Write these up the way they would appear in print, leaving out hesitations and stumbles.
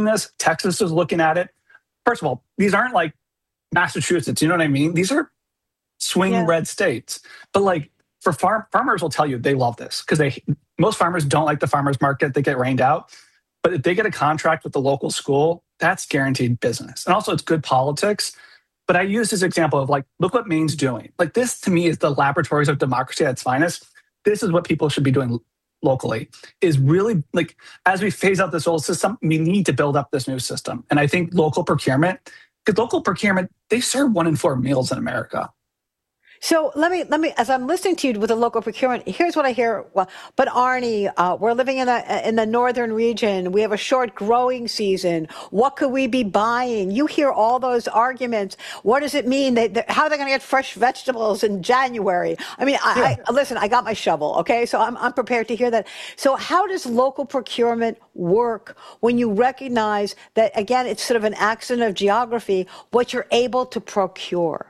this. Texas is looking at it. First of all, these aren't like Massachusetts. You know what I mean? These are swing red states. But like for farmers will tell you they love this because most farmers don't like the farmers market. They get rained out. But if they get a contract with the local school, that's guaranteed business. And also it's good politics. But I use this example of like, look what Maine's doing. Like this to me is the laboratories of democracy at its finest. This is what people should be doing locally, is really like, as we phase out this old system, we need to build up this new system. And I think local procurement, because local procurement, they serve 1 in 4 meals in America. So let me, as I'm listening to you with the local procurement, here's what I hear. Well, but Arnie, we're living in the northern region. We have a short growing season. What could we be buying? You hear all those arguments. What does it mean? How are they going to get fresh vegetables in January? I mean, listen, I got my shovel. Okay. So I'm prepared to hear that. So how does local procurement work when you recognize that, again, it's sort of an accident of geography, what you're able to procure?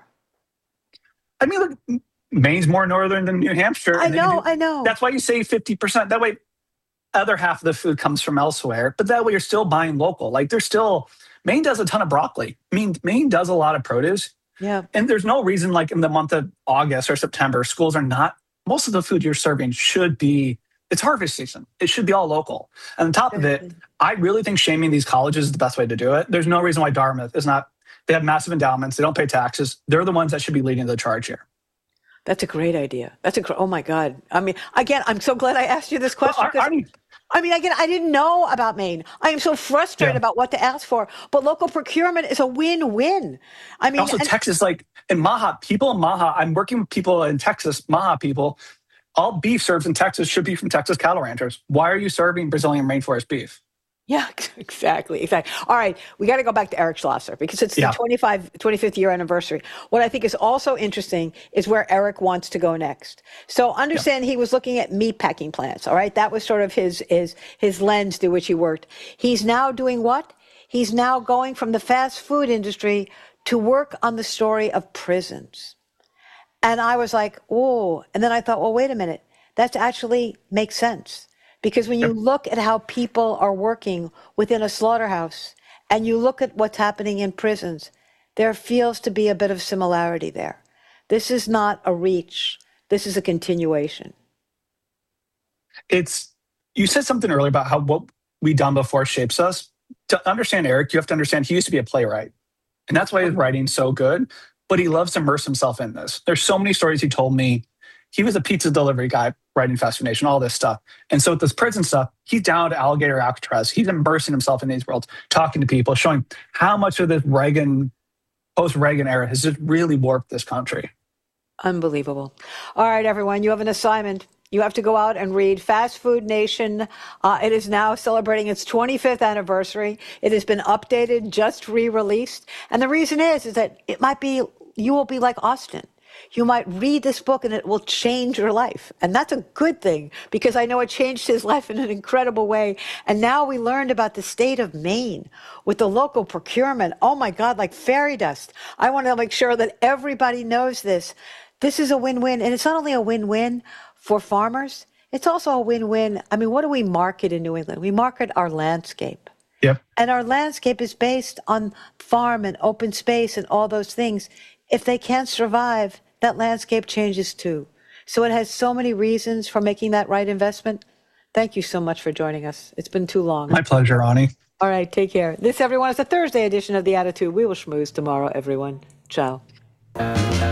I mean, look, Maine's more northern than New Hampshire. I know. That's why you say 50%. That way, other half of the food comes from elsewhere. But that way, you're still buying local. Like Maine does a ton of broccoli. I mean, Maine does a lot of produce. Yeah. And there's no reason, like in the month of August or September, schools are not, most of the food you're serving it's harvest season. It should be all local. And on top of it, I really think shaming these colleges is the best way to do it. There's no reason why Dartmouth is not. They have massive endowments. They don't pay taxes. They're the ones that should be leading the charge here. That's a great idea. Oh my God. I mean, again, I'm so glad I asked you this question. I mean, again, I didn't know about Maine. I am so frustrated about what to ask for. But local procurement is a win-win. I mean, also Texas, like in Maha, I'm working with people in Texas, Maha people. All beef served in Texas should be from Texas cattle ranchers. Why are you serving Brazilian rainforest beef? Yeah, exactly. All right, we got to go back to Eric Schlosser because it's the 25th year anniversary. What I think is also interesting is where Eric wants to go next. So understand he was looking at meat packing plants, all right? That was sort of his lens through which he worked. He's now doing what? He's now going from the fast food industry to work on the story of prisons. And I was like, oh, and then I thought, well, wait a minute, that actually makes sense. Because when you look at how people are working within a slaughterhouse and you look at what's happening in prisons, there feels to be a bit of similarity there. This is not a reach. This is a continuation. You said something earlier about how what we done before shapes us. To understand Eric, you have to understand he used to be a playwright. And that's why his writing's so good. But he loves to immerse himself in this. There's so many stories he told me. He was a pizza delivery guy writing Fast Food Nation, all this stuff. And so with this prison stuff, he's down to Alligator Alcatraz. He's immersing himself in these worlds, talking to people, showing how much of this post-Reagan era has just really warped this country. Unbelievable. All right, everyone, you have an assignment. You have to go out and read Fast Food Nation. It is now celebrating its 25th anniversary. It has been updated, just re-released. And the reason is that you will be like Austin. You might read this book and it will change your life. And that's a good thing because I know it changed his life in an incredible way. And now we learned about the state of Maine with the local procurement. Oh my God, like fairy dust. I want to make sure that everybody knows this. This is a win-win. And it's not only a win-win for farmers, it's also a win-win. I mean, what do we market in New England? We market our landscape. Yep. And our landscape is based on farm and open space and all those things. If they can't survive, that landscape changes too. So it has so many reasons for making that right investment. Thank you so much for joining us. It's been too long. My pleasure, Ani. All right, take care. This, everyone, is the Thursday edition of The Attitude. We will schmooze tomorrow, everyone. Ciao.